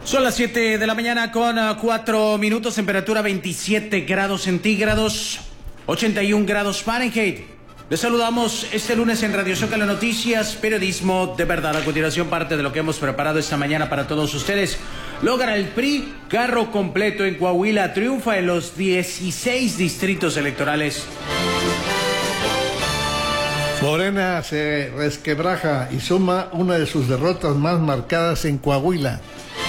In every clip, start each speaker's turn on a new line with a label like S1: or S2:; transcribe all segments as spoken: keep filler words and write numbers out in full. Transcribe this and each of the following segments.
S1: Son las siete de la mañana con uh, cuatro minutos, temperatura veintisiete grados centígrados, ochenta y un grados Fahrenheit. Les saludamos este lunes en Radio Zócalo Noticias, periodismo de verdad. A continuación, parte de lo que hemos preparado esta mañana para todos ustedes. Logra el P R I carro completo en Coahuila, triunfa en los dieciséis distritos electorales.
S2: Morena se resquebraja y suma una de sus derrotas más marcadas en Coahuila.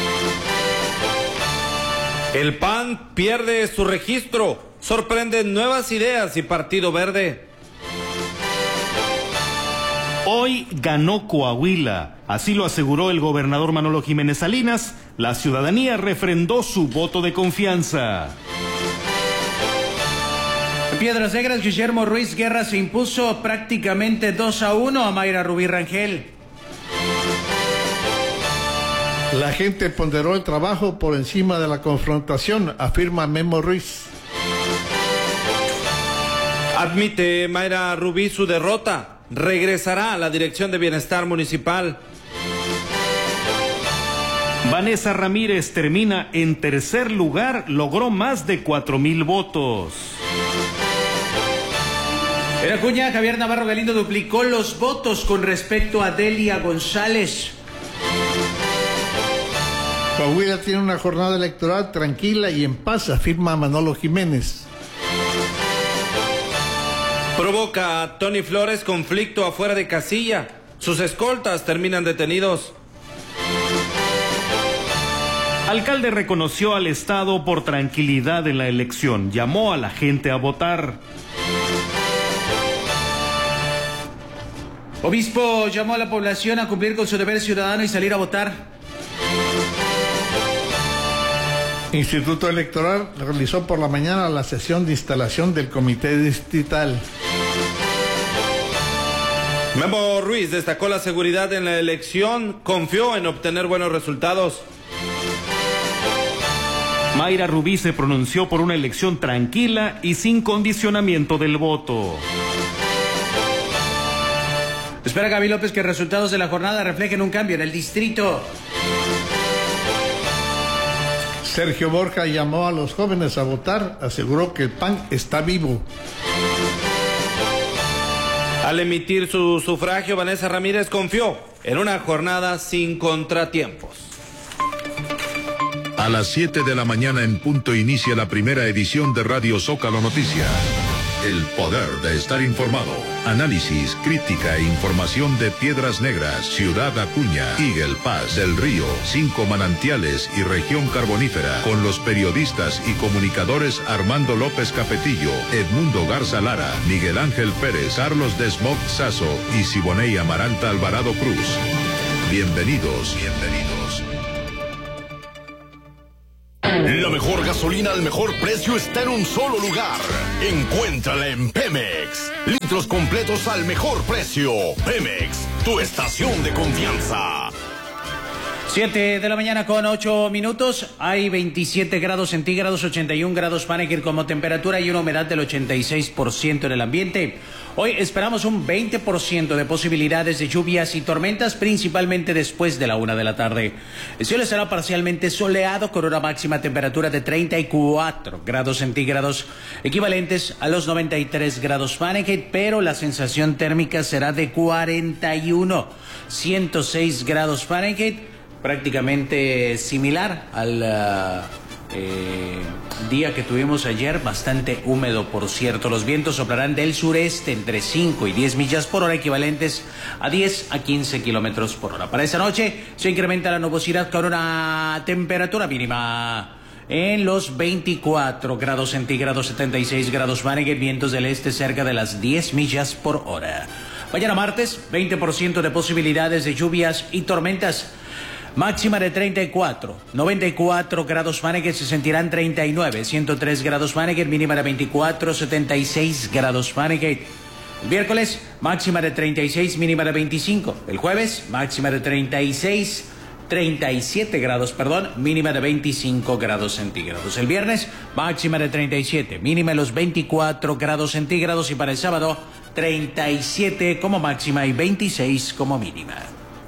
S3: El P A N pierde su registro, sorprenden nuevas ideas y Partido Verde.
S4: Hoy ganó Coahuila, así lo aseguró el gobernador Manolo Jiménez Salinas. La ciudadanía refrendó su voto de confianza.
S1: En Piedras Negras, Guillermo Ruiz Guerra se impuso prácticamente dos a uno a Mayra Rubí Rangel.
S2: La gente ponderó el trabajo por encima de la confrontación, afirma Memo Ruiz.
S3: Admite Mayra Rubí su derrota, regresará a la Dirección de Bienestar Municipal.
S4: Vanessa Ramírez termina en tercer lugar, logró más de cuatro mil votos.
S1: En Acuña, Javier Navarro Galindo duplicó los votos con respecto a Delia González.
S2: Coahuila tiene una jornada electoral tranquila y en paz, afirma Manolo Jiménez.
S3: Provoca a Tony Flores conflicto afuera de casilla. Sus escoltas terminan detenidos.
S4: Alcalde reconoció al Estado por tranquilidad en la elección. Llamó a la gente a votar.
S1: Obispo llamó a la población a cumplir con su deber ciudadano y salir a votar.
S2: Instituto Electoral realizó por la mañana la sesión de instalación del Comité Distrital.
S3: Memo Ruiz destacó la seguridad en la elección, confió en obtener buenos resultados.
S4: Mayra Rubí se pronunció por una elección tranquila y sin condicionamiento del voto.
S1: Espera Gaby López que resultados de la jornada reflejen un cambio en el distrito.
S2: Sergio Borja llamó a los jóvenes a votar, aseguró que el P A N está vivo.
S3: Al emitir su sufragio, Vanessa Ramírez confió en una jornada sin contratiempos.
S5: A las siete de la mañana en punto inicia la primera edición de Radio Zócalo Noticias. El poder de estar informado. Análisis, crítica e información de Piedras Negras, Ciudad Acuña, Eagle Pass, Del Río, Cinco Manantiales y Región Carbonífera. Con los periodistas y comunicadores Armando López Capetillo, Edmundo Garza Lara, Miguel Ángel Pérez, Carlos Desmoc Sazo y Siboney Amaranta Alvarado Cruz. Bienvenidos, bienvenidos.
S6: La mejor gasolina al mejor precio está en un solo lugar. Encuéntrala en Pemex. Litros completos al mejor precio. Pemex, tu estación de confianza.
S1: siete de la mañana con ocho minutos. Hay veintisiete grados centígrados, ochenta y un grados Fahrenheit como temperatura y una humedad del ochenta y seis por ciento en el ambiente. Hoy esperamos un veinte por ciento de posibilidades de lluvias y tormentas, principalmente después de la una de la tarde. El cielo estará parcialmente soleado con una máxima temperatura de treinta y cuatro grados centígrados, equivalentes a los noventa y tres grados Fahrenheit, pero la sensación térmica será de cuarenta y uno, ciento seis grados Fahrenheit, prácticamente similar al uh, eh, día que tuvimos ayer, bastante húmedo por cierto. Los vientos soplarán del sureste entre cinco y diez millas por hora, equivalentes a diez a quince kilómetros por hora. Para esta noche se incrementa la nubosidad con una temperatura mínima en los veinticuatro grados centígrados, setenta y seis grados Fahrenheit, vientos del este cerca de las diez millas por hora. Mañana martes, veinte por ciento de posibilidades de lluvias y tormentas. Máxima de treinta y cuatro, noventa y cuatro grados Fahrenheit, se sentirán treinta y nueve, ciento tres grados Fahrenheit, mínima de veinticuatro, setenta y seis grados Fahrenheit. El miércoles, máxima de treinta y seis, mínima de veinticinco. El jueves, máxima de treinta y seis, treinta y siete grados, perdón, mínima de veinticinco grados centígrados. El viernes, máxima de treinta y siete, mínima de los veinticuatro grados centígrados y para el sábado, treinta y siete como máxima y veintiséis como mínima.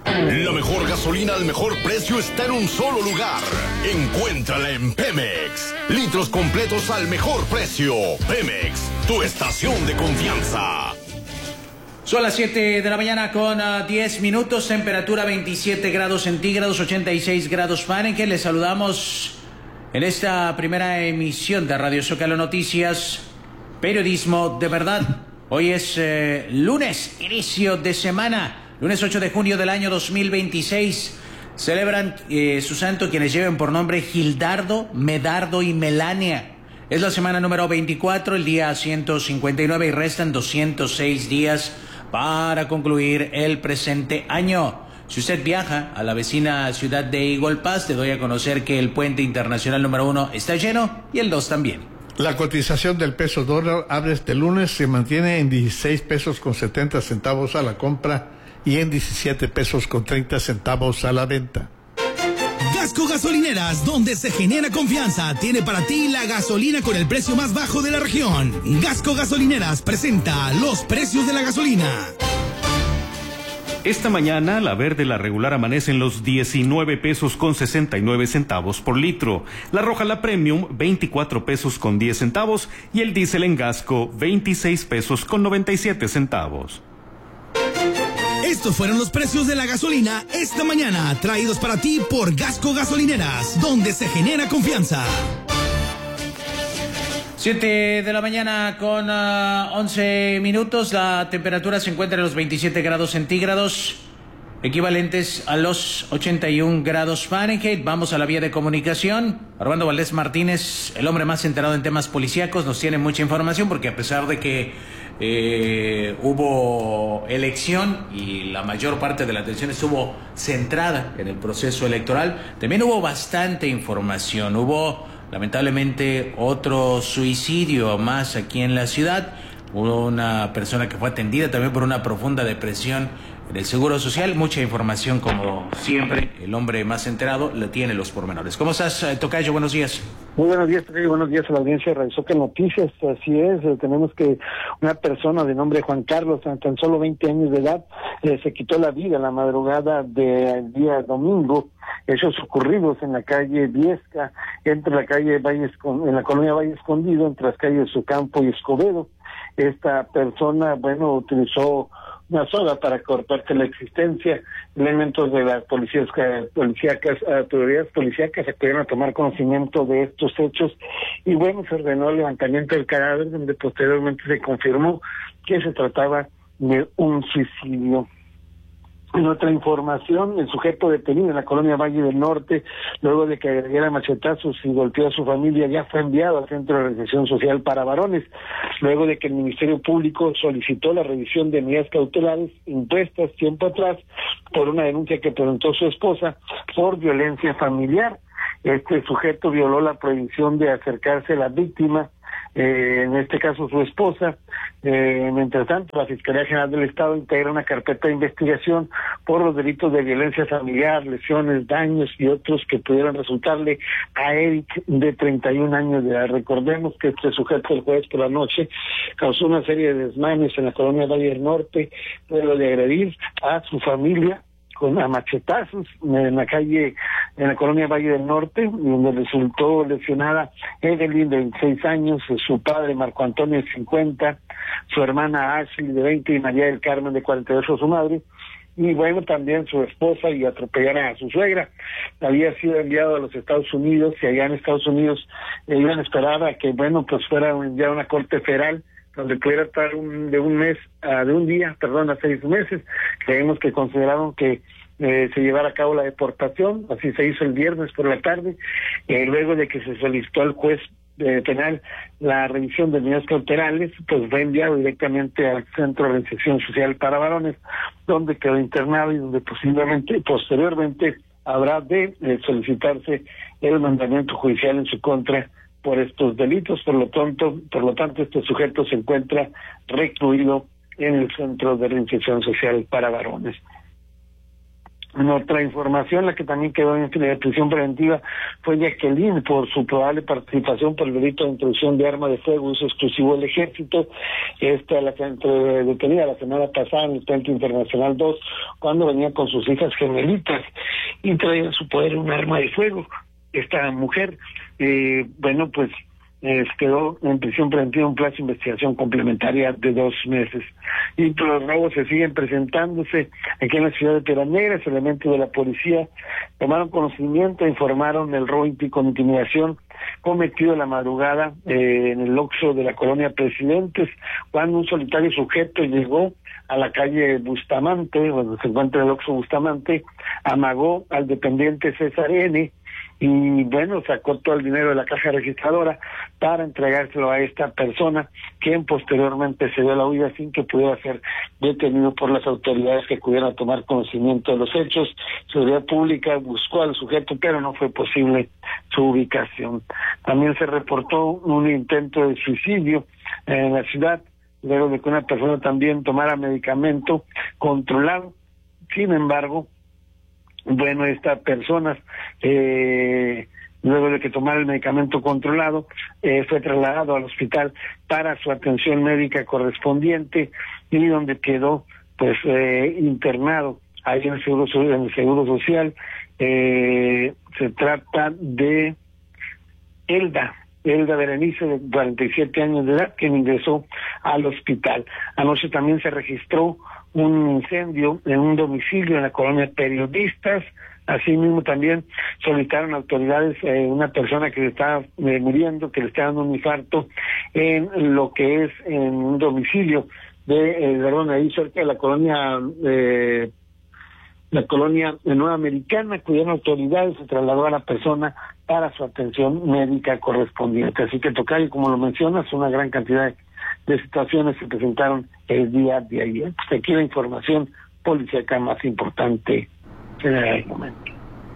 S6: La mejor gasolina al mejor precio está en un solo lugar. Encuéntrala en Pemex. Litros completos al mejor precio. Pemex, tu estación de confianza.
S1: Son las siete de la mañana con uh, diez minutos, temperatura veintisiete grados centígrados, ochenta y seis grados Fahrenheit. Les saludamos en esta primera emisión de Radio Zócalo Noticias, periodismo de verdad. Hoy es eh, lunes, inicio de semana, lunes ocho de junio del año dos mil veintiséis. Celebran eh, su santo quienes lleven por nombre Gildardo, Medardo y Melania. Es la semana número veinticuatro, el día ciento cincuenta y nueve y restan doscientos seis días para concluir el presente año. Si usted viaja a la vecina ciudad de Eagle Pass, te doy a conocer que el puente internacional número uno está lleno y el dos también.
S2: La cotización del peso dólar abre este lunes, se mantiene en dieciséis pesos con setenta centavos a la compra y en diecisiete pesos con treinta centavos a la venta.
S7: Gasco Gasolineras, donde se genera confianza, tiene para ti la gasolina con el precio más bajo de la región. Gasco Gasolineras presenta los precios de la gasolina.
S4: Esta mañana la verde, la regular, amanece en los diecinueve pesos con sesenta y nueve centavos por litro. La roja, la premium, veinticuatro pesos con diez centavos y el diésel en Gasco, veintiséis pesos con noventa y siete centavos.
S7: Estos fueron los precios de la gasolina esta mañana, traídos para ti por Gasco Gasolineras, donde se genera confianza.
S1: siete de la mañana con uh, once minutos, la temperatura se encuentra en los veintisiete grados centígrados, equivalentes a los ochenta y un grados Fahrenheit. Vamos a la vía de comunicación. Armando Valdés Martínez, el hombre más enterado en temas policíacos, nos tiene mucha información porque a pesar de que Eh, hubo elección y la mayor parte de la atención estuvo centrada en el proceso electoral, también hubo bastante información. Hubo lamentablemente otro suicidio más aquí en la ciudad. Hubo una persona que fue atendida también por una profunda depresión en el Seguro Social. Mucha información, como siempre, el hombre más enterado le tiene los pormenores. ¿Cómo estás, Tocayo? Buenos días.
S8: Muy buenos días, Tocayo. Buenos días a la audiencia de Radio Zócalo Noticias. Así es, eh, tenemos que una persona de nombre Juan Carlos, tan, tan solo veinte años de edad, eh, se quitó la vida en la madrugada del día domingo. Hechos ocurridos en la calle Viesca, entre la calle Valle Escondido, en la colonia Valle Escondido, entre las calles Sucampo y Escobedo. Esta persona, bueno, utilizó una soga para cortarse la existencia. Elementos de las policías policíacas, autoridades policíacas acudieron a tomar conocimiento de estos hechos y bueno, se ordenó el levantamiento del cadáver, donde posteriormente se confirmó que se trataba de un suicidio. En otra información, el sujeto detenido en la colonia Valle del Norte, luego de que agrediera machetazos y golpeó a su familia, ya fue enviado al Centro de Reinserción Social para Varones, luego de que el Ministerio Público solicitó la revisión de medidas cautelares impuestas tiempo atrás por una denuncia que presentó su esposa por violencia familiar. Este sujeto violó la prohibición de acercarse a la víctima, eh, en este caso su esposa. Eh, mientras tanto, la Fiscalía General del Estado integra una carpeta de investigación por los delitos de violencia familiar, lesiones, daños y otros que pudieran resultarle a Eric, de treinta y un años de edad. Recordemos que este sujeto el jueves por la noche causó una serie de desmanes en la colonia Valle del Norte, luego de agredir a su familia con a machetazos en la calle, en la colonia Valle del Norte, donde resultó lesionada Evelyn, de veintiséis años, su padre Marco Antonio, de cincuenta, su hermana Ashley, de veinte, y María del Carmen, de cuarenta y ocho, su madre, y bueno, también su esposa, y atropellaron a su suegra. Había sido enviado a los Estados Unidos, y allá en Estados Unidos eh, iban a esperar a que, bueno, pues fuera enviada a una corte federal, donde pudiera estar un, de un mes, uh, de un día, perdón, a seis meses. Creemos que consideraron que eh, se llevara a cabo la deportación, así se hizo el viernes por la tarde, eh, luego de que se solicitó al juez eh, penal la revisión de medidas cautelares, pues fue enviado directamente al Centro de Reinserción Social para Varones, donde quedó internado y donde posiblemente, posteriormente, habrá de eh, solicitarse el mandamiento judicial en su contra por estos delitos. Por lo tanto, por lo tanto, este sujeto se encuentra recluido en el Centro de Reinserción Social para Varones. En otra información, la que también quedó en prisión preventiva fue Jacqueline por su probable participación por el delito de introducción de arma de fuego, uso exclusivo del ejército. Esta la que entre detenida la semana pasada en el Puente Internacional dos, cuando venía con sus hijas gemelitas y traía en su poder un arma de fuego. Esta mujer, eh, bueno, pues Eh, quedó en prisión preventiva un plazo de investigación complementaria de dos meses. Y los robos se siguen presentándose aquí en la ciudad de Piedras Negras. Elementos de la policía tomaron conocimiento, informaron el robo con intimidación cometido en la madrugada eh, en el Oxxo de la colonia Presidentes, cuando un solitario sujeto llegó a la calle Bustamante, donde se encuentra el Oxxo Bustamante, amagó al dependiente César N., y bueno, sacó todo el dinero de la caja registradora para entregárselo a esta persona, quien posteriormente se dio la huida sin que pudiera ser detenido por las autoridades que pudieran tomar conocimiento de los hechos. Seguridad Pública buscó al sujeto, pero no fue posible su ubicación. También se reportó un intento de suicidio en la ciudad, luego de que una persona también tomara medicamento controlado. Sin embargo, bueno, esta persona, eh, luego de que tomara el medicamento controlado, eh, fue trasladado al hospital para su atención médica correspondiente y donde quedó, pues, eh, internado ahí en el Seguro, en el seguro Social. Eh, se trata de Elda, Elda Berenice, de cuarenta y siete años de edad, quien ingresó al hospital. Anoche también se registró un incendio en un domicilio en la colonia Periodistas. Asimismo también solicitaron autoridades eh, una persona que le está eh, muriendo, que le está dando un infarto en lo que es en un domicilio de, eh, perdón, ahí cerca de la colonia eh, la colonia de Nueva Americana, cuyaron autoridades, se trasladó a la persona para su atención médica correspondiente. Así que, tocayo, como lo mencionas, una gran cantidad de de situaciones se presentaron el día de ayer. Pues aquí la información policíaca más importante en el momento.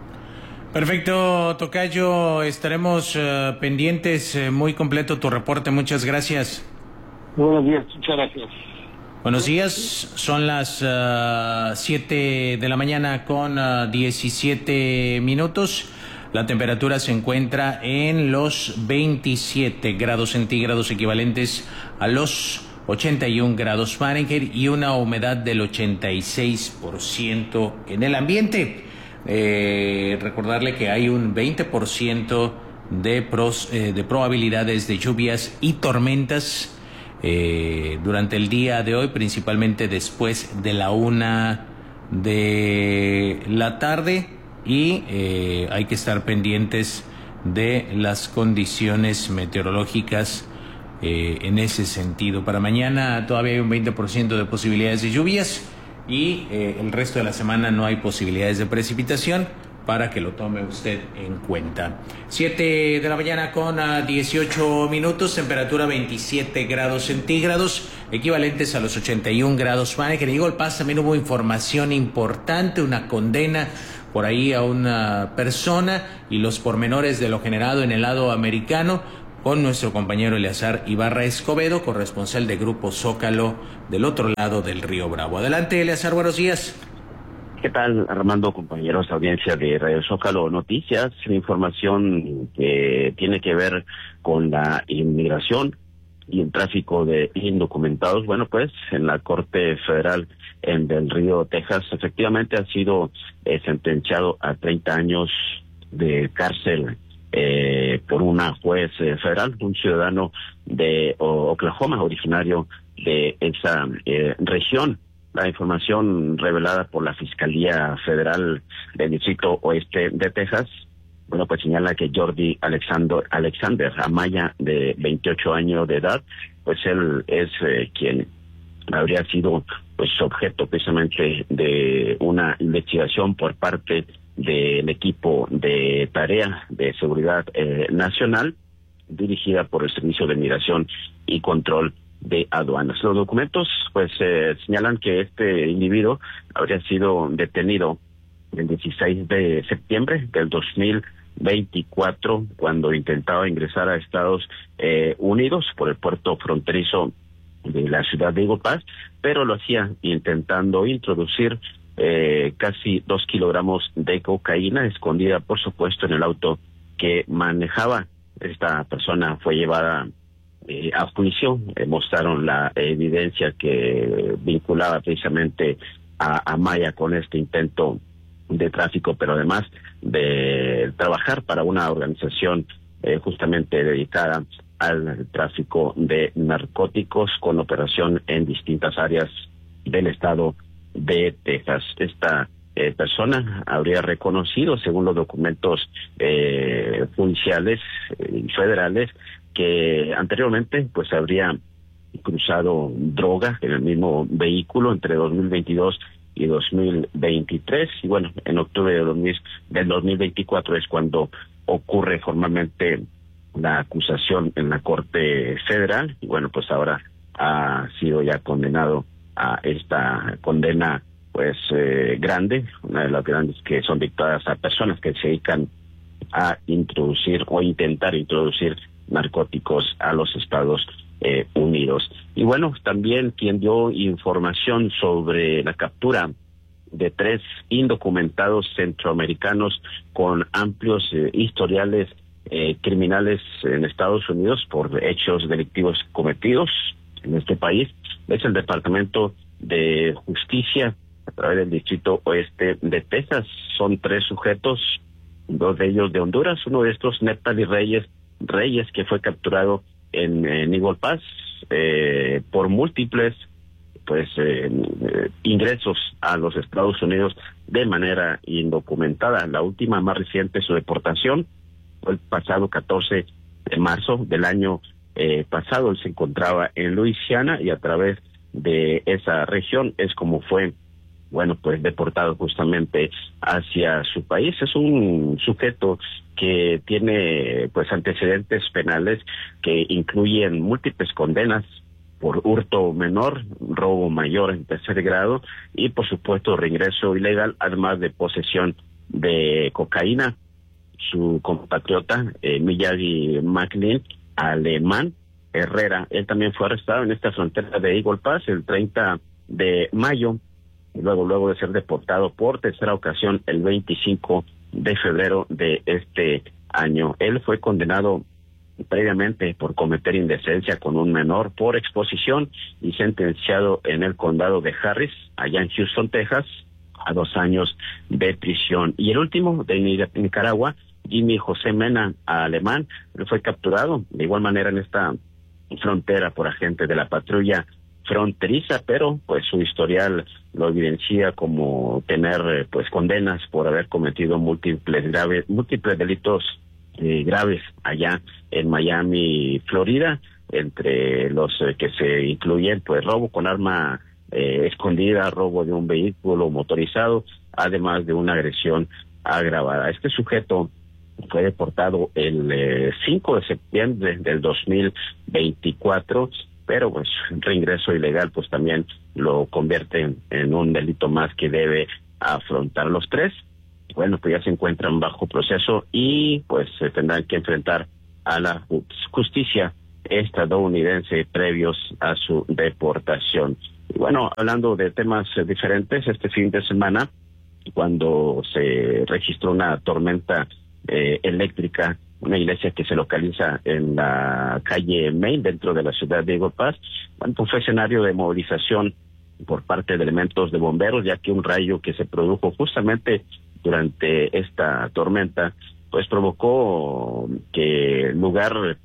S1: Perfecto, tocayo, estaremos uh, pendientes, uh, muy completo tu reporte, muchas gracias.
S8: Buenos días, muchas gracias.
S1: Buenos días, son las uh, siete de la mañana con uh, diecisiete minutos. La temperatura se encuentra en los veintisiete grados centígrados, equivalentes a los ochenta y un grados Fahrenheit, y una humedad del ochenta y seis por ciento en el ambiente. Eh, recordarle que hay un veinte por ciento de, pros, eh, de probabilidades de lluvias y tormentas eh, durante el día de hoy, principalmente después de la una de la tarde. Y eh, hay que estar pendientes de las condiciones meteorológicas eh, en ese sentido. Para mañana todavía hay un veinte por ciento de posibilidades de lluvias y eh, el resto de la semana no hay posibilidades de precipitación, para que lo tome usted en cuenta. siete de la mañana con dieciocho minutos, temperatura veintisiete grados centígrados, equivalentes a los ochenta y un grados Fahrenheit. En Eagle Pass también hubo información importante, una condena por ahí a una persona y los pormenores de lo generado en el lado americano con nuestro compañero Eleazar Ibarra Escobedo, corresponsal de Grupo Zócalo del otro lado del Río Bravo. Adelante, Eleazar, buenos días.
S9: ¿Qué tal, Armando, compañeros de audiencia de Radio Zócalo Noticias? La información que tiene que ver con la inmigración y el tráfico de indocumentados. Bueno, pues en la Corte Federal en Del Río, Texas, efectivamente ha sido eh, sentenciado a treinta años de cárcel eh, por una juez eh, federal, un ciudadano de o, Oklahoma, originario de esa eh, región. La información revelada por la Fiscalía Federal del Distrito Oeste de Texas, bueno, pues señala que Jordi Alexander, Alexander Amaya, de veintiocho años de edad, pues él es eh, quien habría sido pues objeto precisamente de una investigación por parte del equipo de tarea de seguridad eh, nacional, dirigida por el Servicio de Migración y Control de Aduanas. Los documentos pues eh, señalan que este individuo habría sido detenido el dieciséis de septiembre del dos mil veinticuatro cuando intentaba ingresar a Estados eh, Unidos por el puerto fronterizo de la ciudad de Eagle Pass, pero lo hacía intentando introducir eh, casi dos kilogramos de cocaína escondida, por supuesto, en el auto que manejaba. Esta persona fue llevada eh, a juicio. Eh, mostraron la evidencia que vinculaba precisamente a, a Maya con este intento de tráfico, pero además de trabajar para una organización eh, justamente dedicada al tráfico de narcóticos, con operación en distintas áreas del estado de Texas. Esta eh, persona habría reconocido, según los documentos eh, judiciales y eh, federales, que anteriormente pues habría cruzado droga en el mismo vehículo entre dos mil veintidós y dos mil veintitrés, y bueno, en octubre de dos mil, del dos mil veinticuatro es cuando ocurre formalmente la acusación en la Corte Federal, y bueno, pues ahora ha sido ya condenado a esta condena pues eh, grande, una de las grandes que son dictadas a personas que se dedican a introducir o intentar introducir narcóticos a los Estados eh, Unidos. Y bueno, también quien dio información sobre la captura de tres indocumentados centroamericanos con amplios eh, historiales eh, criminales en Estados Unidos por hechos delictivos cometidos en este país, es el Departamento de Justicia a través del Distrito Oeste de Texas. Son tres sujetos, dos de ellos de Honduras, uno de estos, Neptali Reyes, Reyes, que fue capturado en, en Eagle Pass eh, por múltiples pues eh, eh, ingresos a los Estados Unidos de manera indocumentada. La última más reciente, su deportación, fue el pasado catorce de marzo del año eh, pasado. Él se encontraba en Luisiana y a través de esa región es como fue, bueno, pues deportado justamente hacia su país. Es un sujeto que tiene pues antecedentes penales que incluyen múltiples condenas por hurto menor, robo mayor en tercer grado y por supuesto reingreso ilegal, además de posesión de cocaína. Su compatriota eh, Miyagi McLean, alemán, Herrera, él también fue arrestado en esta frontera de Eagle Pass el treinta de mayo, y luego, luego de ser deportado por tercera ocasión el veinticinco de febrero de este año. Él fue condenado previamente por cometer indecencia con un menor por exposición y sentenciado en el condado de Harris, allá en Houston, Texas, a dos años de prisión. Y el último, de Nicaragua, Jimmy José Mena, alemán, él fue capturado de igual manera en esta frontera por agentes de la patrulla fronteriza, pero pues su historial lo evidencia como tener pues condenas por haber cometido múltiples graves, múltiples delitos eh, graves allá en Miami, Florida, entre los eh, que se incluyen pues robo con arma eh, escondida, robo de un vehículo motorizado, además de una agresión agravada. Este sujeto fue deportado el eh, cinco de septiembre del dos mil veinticuatro, pero pues reingreso ilegal pues también lo convierte en, en un delito más que debe afrontar. Los tres, bueno, pues ya se encuentran bajo proceso y pues se tendrán que enfrentar a la justicia estadounidense previos a su deportación. Y bueno, hablando de temas eh, diferentes, este fin de semana, cuando se registró una tormenta eh, eléctrica, una iglesia que se localiza en la calle Main, dentro de la ciudad de Eagle Pass, bueno, pues fue escenario de movilización por parte de elementos de bomberos, ya que un rayo que se produjo justamente durante esta tormenta, pues provocó que el lugar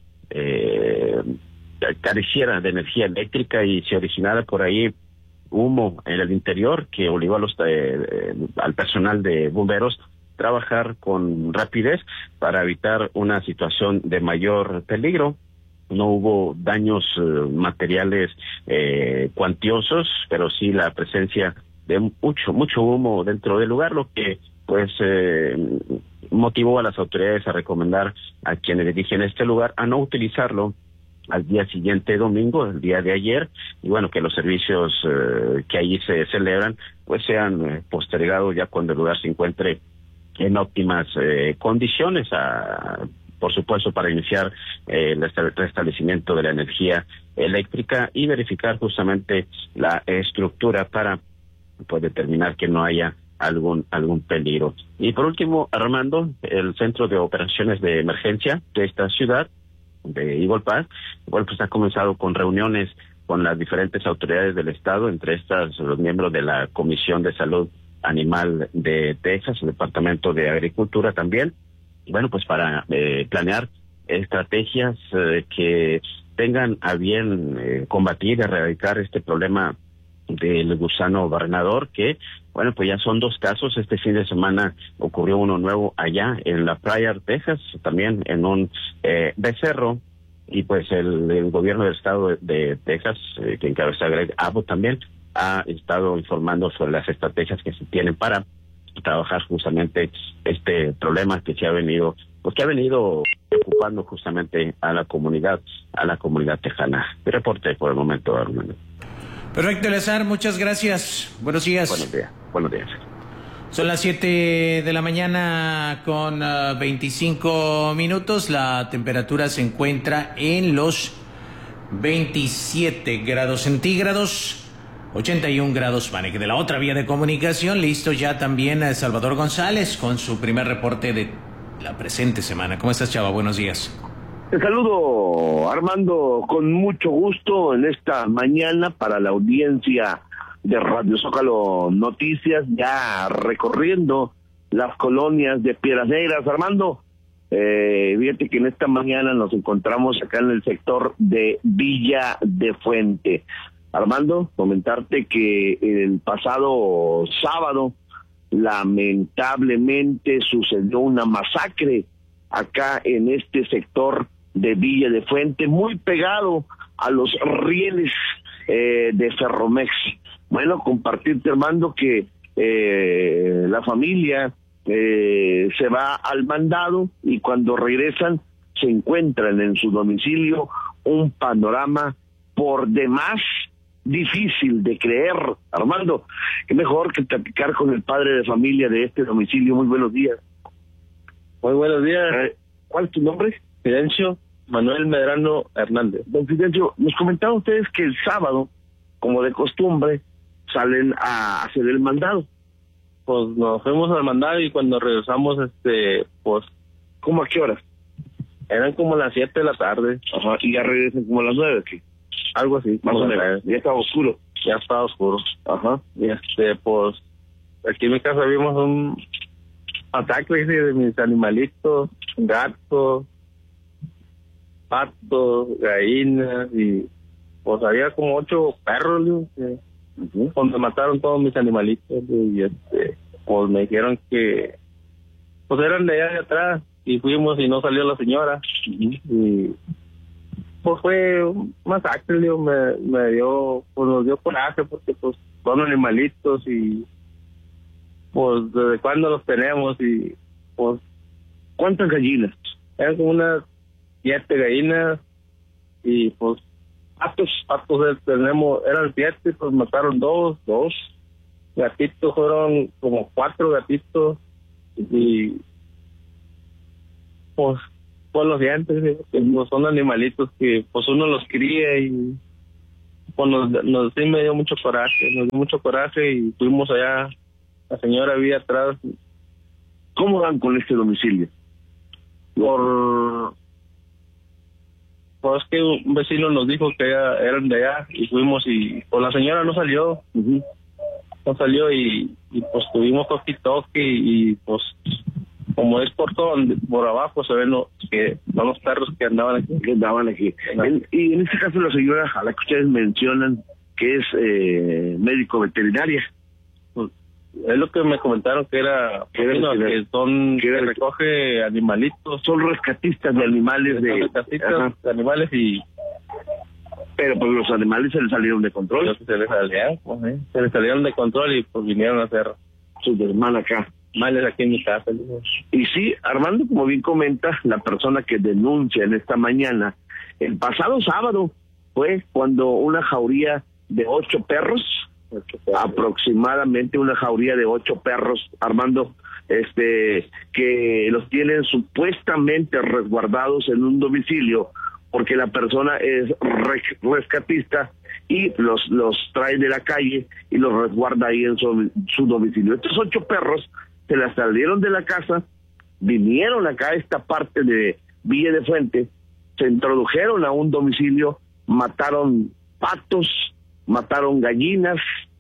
S9: eh, careciera de energía eléctrica y se originara por ahí humo en el interior, que obligó a los eh, al personal de bomberos trabajar con rapidez para evitar una situación de mayor peligro. No hubo daños eh, materiales eh, cuantiosos, pero sí la presencia de mucho mucho humo dentro del lugar, lo que pues eh, motivó a las autoridades a recomendar a quienes dirigen este lugar a no utilizarlo al día siguiente, domingo, el día de ayer, y bueno, que los servicios eh, que allí se celebran pues sean eh, postergados ya cuando el lugar se encuentre en óptimas eh, condiciones, a, por supuesto para iniciar eh, el restablecimiento de la energía eléctrica y verificar justamente la estructura para pues determinar que no haya algún algún peligro. Y por último, Armando, el Centro de Operaciones de Emergencia de esta ciudad, de Eagle Pass, bueno, pues ha comenzado con reuniones con las diferentes autoridades del estado, entre estas los miembros de la Comisión de Salud Animal de Texas, el Departamento de Agricultura también, bueno, pues para eh, planear estrategias eh, que tengan a bien eh, combatir y erradicar este problema del gusano barrenador, que, bueno, pues ya son dos casos. Este fin de semana ocurrió uno nuevo allá en la Pryor, Texas, también en un eh, becerro, y pues el, el gobierno del estado de, de Texas, eh, que encabeza Greg Abbott, también ha estado informando sobre las estrategias que se tienen para trabajar justamente este problema que se ha venido, pues que ha venido preocupando justamente a la comunidad, a la comunidad tejana. Mi reporte por el momento, Armando.
S1: Perfecto, Eleazar, muchas gracias. Buenos días.
S9: Buenos días. Buenos días.
S1: Son las siete de la mañana con uh, veinticinco minutos. La temperatura se encuentra en los veintisiete grados centígrados, ochenta y un grados Fahrenheit. De la otra vía de comunicación, listo ya también a Salvador González con su primer reporte de la presente semana. ¿Cómo estás, Chava? Buenos días.
S10: Te saludo, Armando, con mucho gusto en esta mañana para la audiencia de Radio Zócalo Noticias, ya recorriendo las colonias de Piedras Negras. Armando, eh, fíjate que en esta mañana nos encontramos acá en el sector de Villa de Fuente. Armando, comentarte que el pasado sábado lamentablemente sucedió una masacre acá en este sector de Villa de Fuente, muy pegado a los rieles eh, de Ferromex. Bueno, compartirte, Armando, que eh, la familia eh, se va al mandado y cuando regresan se encuentran en su domicilio un panorama por demás difícil de creer. Armando, qué mejor que platicar con el padre de familia de este domicilio. Muy buenos días.
S11: Muy buenos días.
S10: Eh, ¿Cuál es tu nombre?
S11: Fidencio Manuel Medrano Hernández.
S10: Don Fidencio, nos comentaban ustedes que el sábado, como de costumbre, salen a hacer el mandado.
S11: Pues nos fuimos al mandado y cuando regresamos, este, pues...
S10: ¿Cómo a qué horas?
S11: Eran como las siete de la tarde.
S10: Ajá, y ya regresan como a las nueve, ¿qué?
S11: Algo así.
S10: Más o menos. Ya estaba oscuro.
S11: Ya estaba oscuro.
S10: Ajá.
S11: Y este, pues, aquí en mi casa vimos un ataque de mis animalitos, gatos, patos, gallinas, y pues había como ocho perros, ¿no? Que, uh-huh. Donde mataron todos mis animalitos, y este, pues me dijeron que pues eran de allá de atrás, y fuimos y no salió la señora, uh-huh. Y pues fue un masacre, ¿no? me, me dio, pues nos dio coraje, porque pues son animalitos, y pues desde cuándo los tenemos, y pues...
S10: ¿Cuántas gallinas?
S11: Eran como unas siete gallinas, y pues patos, patos tenemos, eran siete, pues mataron dos, dos, gatitos fueron como cuatro gatitos, y pues pues los dientes, que pues, son animalitos que pues uno los cría, y pues nos, nos sí me dio mucho coraje, nos dio mucho coraje, y fuimos allá, la señora vivía atrás.
S10: ¿Cómo dan con este domicilio?
S11: Por pues que un vecino nos dijo que eran de allá, y fuimos, y pues la señora no salió, uh-huh. no salió, y, y pues tuvimos toque y toque, y pues como es por todo, por abajo se ven los, que son los perros que andaban aquí.
S10: Que andaban aquí. En, y en este caso la señora a la que ustedes mencionan que es eh, médico veterinaria.
S11: Pues, es lo que me comentaron que era, que, era, bueno, que son, que, era, que recoge animalitos.
S10: Son rescatistas de animales. de
S11: rescatistas de animales, y
S10: pero pues los animales se les salieron de control.
S11: Se les salieron, pues, ¿eh? se les salieron de control, y pues vinieron a hacer
S10: su desmán acá.
S11: Males aquí en mi casa.
S10: Y sí, Armando, como bien comenta, la persona que denuncia en esta mañana, el pasado sábado fue cuando una jauría de ocho perros, ocho perros. aproximadamente una jauría de ocho perros, Armando, este, que los tienen supuestamente resguardados en un domicilio, porque la persona es rescatista y los los trae de la calle y los resguarda ahí en su, su domicilio. Estos ocho perros se las salieron de la casa, vinieron acá a esta parte de Villa de Fuente, se introdujeron a un domicilio, mataron patos, mataron gallinas,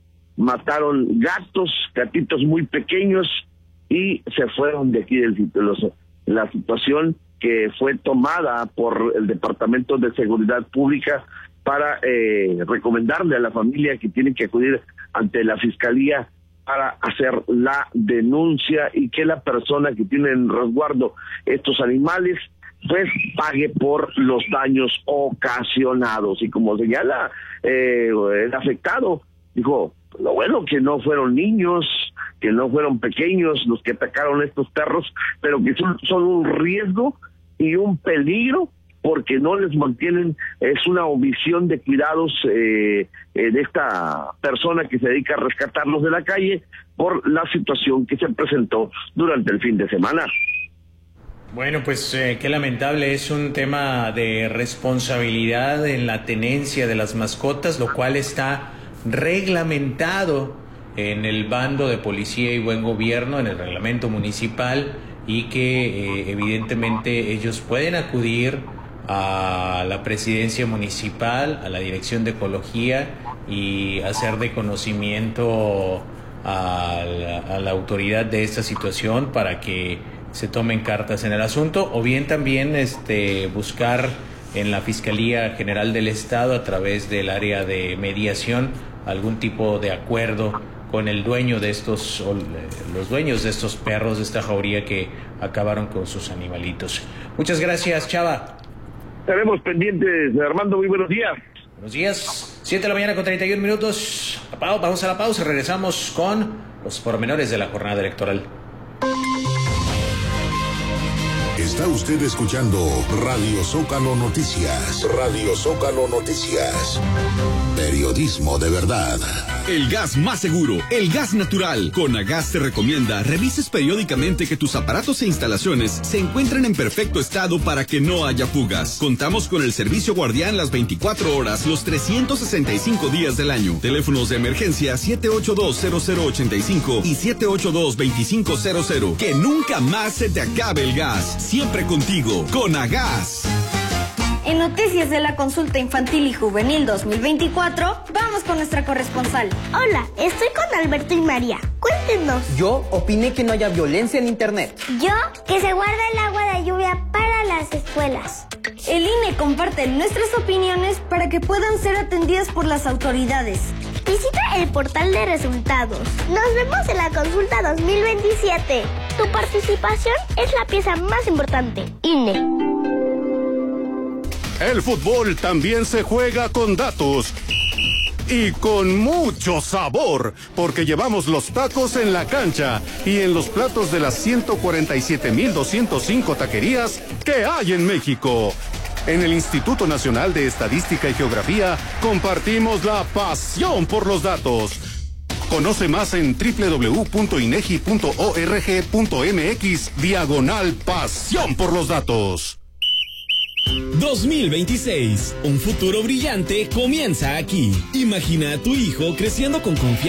S10: mataron gatos, gatitos muy pequeños, y se fueron de aquí del sitio. Los, la situación que fue tomada por el Departamento de Seguridad Pública para eh, recomendarle a la familia que tienen que acudir ante la Fiscalía para hacer la denuncia y que la persona que tiene en resguardo estos animales pues pague por los daños ocasionados. Y como señala eh, el afectado, dijo, lo bueno que no fueron niños, que no fueron pequeños los que atacaron a estos perros, pero que son, son un riesgo y un peligro porque no les mantienen, es una omisión de cuidados eh, eh, de esta persona que se dedica a rescatarlos de la calle por la situación que se presentó durante el fin de semana.
S1: Bueno, pues eh, qué lamentable, es un tema de responsabilidad en la tenencia de las mascotas, lo cual está reglamentado en el bando de policía y buen gobierno, en el reglamento municipal, y que eh, evidentemente ellos pueden acudir a la presidencia municipal, a la dirección de ecología y hacer de conocimiento a la, a la autoridad de esta situación para que se tomen cartas en el asunto, o bien también este buscar en la Fiscalía General del Estado a través del área de mediación algún tipo de acuerdo con el dueño de estos, o los dueños de estos perros de esta jauría que acabaron con sus animalitos. Muchas gracias, Chava.
S10: Estaremos pendientes, Armando, muy buenos días.
S1: Buenos días, siete de la mañana con treinta y un minutos. Vamos a la pausa, regresamos con los pormenores de la jornada electoral.
S5: Está usted escuchando Radio Zócalo Noticias. Radio Zócalo Noticias. Periodismo de verdad.
S12: El gas más seguro, el gas natural. Conagas te recomienda revises periódicamente que tus aparatos e instalaciones se encuentren en perfecto estado para que no haya fugas. Contamos con el servicio guardián las veinticuatro horas, los trescientos sesenta y cinco días del año. Teléfonos de emergencia siete ocho dos cero cero ocho cinco y siete ocho dos dos cinco cero cero. Que nunca más se te acabe el gas. Siempre contigo, Conagas.
S13: En Noticias de la Consulta Infantil y Juvenil dos mil veinticuatro, vamos con nuestra corresponsal.
S14: Hola, estoy con Alberto y María. Cuéntenos.
S15: Yo opiné que no haya violencia en Internet.
S14: Yo, que se guarda el agua de lluvia para las escuelas.
S13: El I N E comparte nuestras opiniones para que puedan ser atendidas por las autoridades.
S14: Visita el portal de resultados. Nos vemos en la consulta dos mil veintisiete. Tu participación es la pieza más importante. I N E.
S16: El fútbol también se juega con datos y con mucho sabor, porque llevamos los tacos en la cancha y en los platos de las ciento cuarenta y siete mil doscientos cinco taquerías que hay en México. En el Instituto Nacional de Estadística y Geografía compartimos la pasión por los datos. Conoce más en doble u doble u doble u punto inegi punto org punto mx diagonal pasión por los datos.
S12: dos mil veintiséis, un futuro brillante comienza aquí. Imagina a tu hijo creciendo con confianza